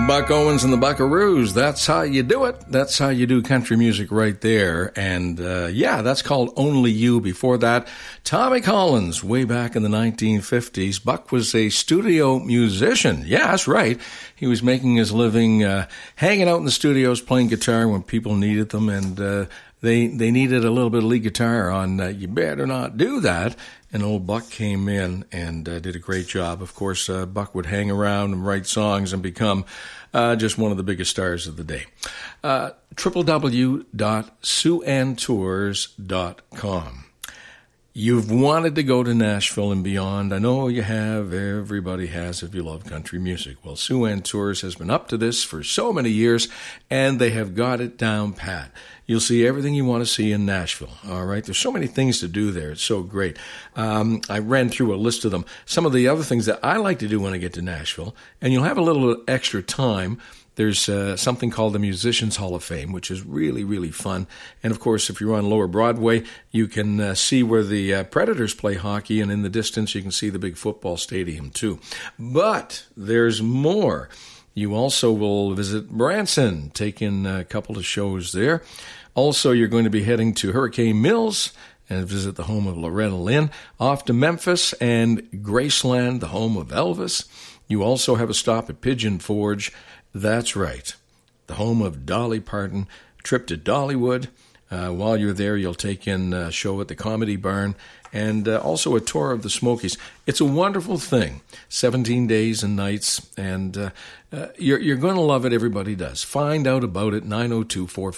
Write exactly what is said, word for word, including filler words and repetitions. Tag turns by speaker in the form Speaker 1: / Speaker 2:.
Speaker 1: Buck Owens and the Buckaroos. That's how you do it. That's how you do country music right there. And uh, yeah, that's called Only You. Before that, Tommy Collins, way back in the nineteen fifties. Buck was a studio musician. Yeah, that's right. He was making his living uh, hanging out in the studios, playing guitar when people needed them. And uh, they, they needed a little bit of lead guitar on uh, You Better Not Do That. And old Buck came in and uh, did a great job. Of course, uh, Buck would hang around and write songs and become uh, just one of the biggest stars of the day. Uh, w w w dot sue ann tours dot com. You've wanted to go to Nashville and beyond. I know you have. Everybody has if you love country music. Well, Sue Ann Tours has been up to this for so many years, and they have got it down pat. You'll see everything you want to see in Nashville, all right? There's so many things to do there. It's so great. Um, I ran through a list of them. Some of the other things that I like to do when I get to Nashville, and you'll have a little extra time. There's uh, something called the Musicians Hall of Fame, which is really, really fun. And, of course, if you're on Lower Broadway, you can uh, see where the uh, Predators play hockey, and in the distance you can see the big football stadium, too. But there's more. You also will visit Branson, take in a couple of shows there. Also, you're going to be heading to Hurricane Mills and visit the home of Loretta Lynn, off to Memphis and Graceland, the home of Elvis. You also have a stop at Pigeon Forge. That's right, the home of Dolly Parton. Trip to Dollywood. Uh, while you're there, you'll take in a show at the Comedy Barn and uh, also a tour of the Smokies. It's a wonderful thing, seventeen days and nights, and uh, uh, you're, you're going to love it. Everybody does. Find out about it, nine oh two, four